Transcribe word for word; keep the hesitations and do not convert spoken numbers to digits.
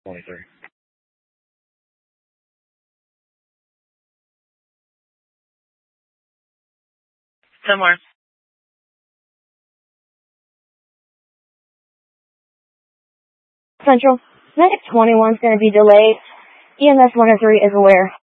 twenty-three. Somewhere. Central. Medic twenty-one is going to be delayed. E M S one oh three is aware.